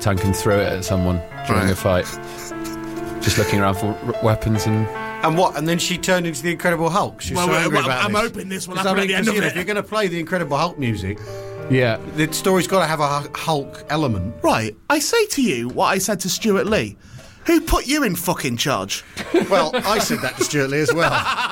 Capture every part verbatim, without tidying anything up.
tank and threw it at someone during Right. a fight. Just looking around for r- weapons and... And what? And then she turned into the Incredible Hulk. She's Well, so well, angry well, about I'm this. hoping this will Because, happen I at the mean, end 'cause, of you know, it. If you're going to play the Incredible Hulk music, Yeah. the story's got to have a Hu- Hulk element. Right, I say to you what I said to Stuart Lee. Who put you in fucking charge? Well, I said that to Stuart Lee as well.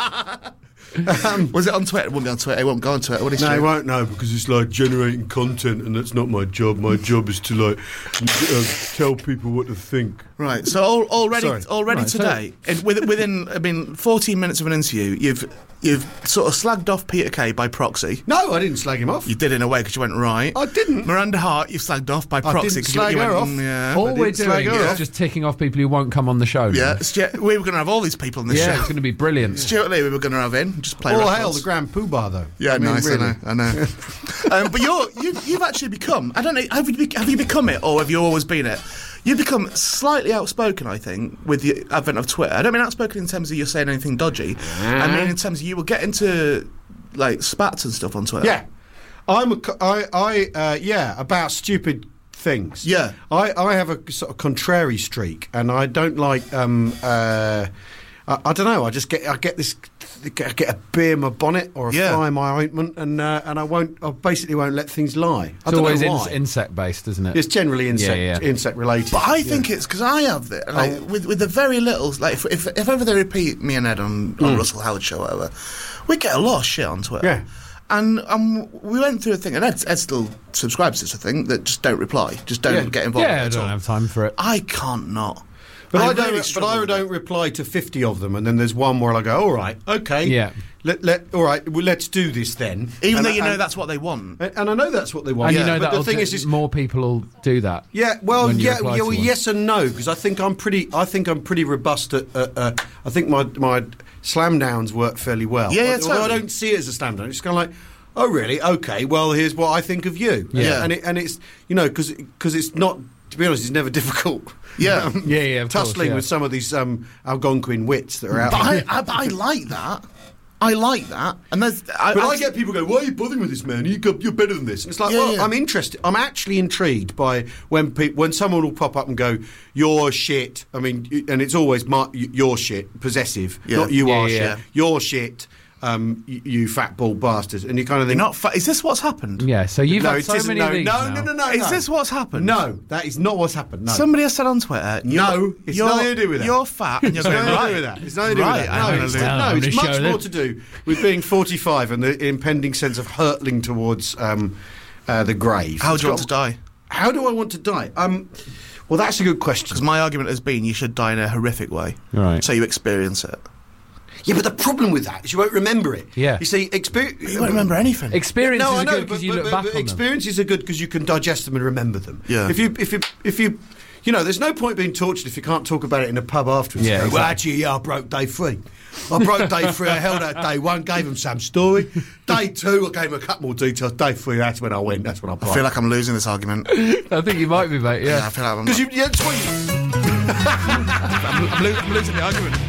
Um, was it on Twitter? It won't be on Twitter. It won't go on Twitter. What is No, Stuart? he won't know because it's like generating content, and that's not my job. My job is to like uh, tell people what to think. Right. So al- already, Sorry. already Right, so- today, in, within, within, I mean, fourteen minutes of an interview, you've you've sort of slagged off Peter Kay by proxy. No, I didn't slag him off. You did in a way because you went right. I didn't. Miranda Hart, you've slagged off by I proxy. didn't 'cause you- slag you her went, off. mm, yeah. All I we're didn't slag doing her is off. just ticking off people who won't come on the show. Yeah, now. Stu- we were going to have all these people in the Yeah, show. it's going to be brilliant. Stuart Lee, we were going to have in. Just play All records. hail the Grand Poobah, though. Yeah, I mean, nice. really. I know. I know. um, but you're you, you've actually become. I don't know. Have you be, have you become it, or have you always been it? You've become slightly outspoken, I think, with the advent of Twitter. I don't mean outspoken in terms of you're saying anything dodgy. I mean in terms of you will get into like spats and stuff on Twitter. Yeah, I'm. A, co- I. I. Uh, yeah, about stupid things. Yeah. I. I have a sort of contrary streak, and I don't like. Um. Uh. I, I don't know. I just get. I get this. I get a bee in my bonnet or a Yeah. fly in my ointment, and uh, and I won't. I basically won't let things lie. I It's don't always know in- why. insect based, isn't it? It's generally insect Yeah, yeah. insect related. But I think it's because I have the like Oh. with with the very little like if if, if ever they repeat me and Ed on, on Russell Howard show or whatever, we get a lot of shit on Twitter. Yeah. And um, we went through a thing, and Ed, Ed still subscribes to this thing that just don't reply, just don't Yeah. get involved. Yeah, I at don't all. have time for it. I can't not. But I, really don't. But struggle I with don't reply to fifty of them, and then there's one where I go, "All right, okay, Yeah. let let all right, well, let's do this then." Even And though I- you know and- that's what they want. and, and I know that's what they want. And yeah, you know but that the thing is, is more people will do that. yeah, well, when you yeah, reply yeah to well, one. yes and no, because I think I'm pretty. I think I'm pretty robust at. Uh, uh, I think my my slam downs work fairly well. Yeah, yeah, Although I totally. don't see it as a slam down. It's kind of like, oh, really? Okay, well, here's what I think of you. Yeah. and it, and it's you know because because it's not. To be honest, it's never difficult. Yeah. Yeah, yeah, of course, tussling yeah. with some of these um, Algonquin wits that are out But there. I, I, but I like that. I like that. And there's, I, But I, I- get people go, "Why are you bothering with this man? You go, you're better than this." And it's like, Yeah, well, yeah. I'm interested. I'm actually intrigued by when pe- when someone will pop up and go, "You're shit." I mean, y- and it's always my, y- "You're shit," possessive, Yeah. not "You Yeah, are yeah. shit." You're shit. Um, you, you fat bald bastards, and you kind of You're think, not. Fa- is this what's happened? Yeah, so you've no, had it so isn't. many No, of these no, now. no, no, no. Is no. this what's happened? No, that is not what's happened. No. Somebody has said on Twitter, No, you're- it's you're- nothing to do with that. You're fat and you're It's going nothing to right. do with that. It's nothing to do Right, with that. I'm No, gonna it's, lose- no, I'm it's gonna much show more that- to do with being forty-five and the impending sense of hurtling towards um, uh, the grave. How It's do you want to got- die? How do I want to die? Um, well, that's a good question. Because my argument has been you should die in a horrific way. Right. So you experience it. Yeah, but the problem with that is you won't remember it. Yeah. You see, experience. You won't remember anything. Experiences No, I are know, good but, because you but- look but- back but on them. experiences are good because you can digest them and remember them. Yeah. If you, if you, if you, you know, there's no point being tortured if you can't talk about it in a pub afterwards. Yeah, Go, Well, exactly. actually, yeah, I broke day three. I broke day three. I held out day one, gave them some story. Day two, I gave them a couple more details. Day three, that's when I went. That's when I. I feel like I'm losing this argument. I think you might be, mate. Yeah, I Yeah. feel like I'm, because you, yeah, that's what you I'm, I'm, lo- I'm losing the argument.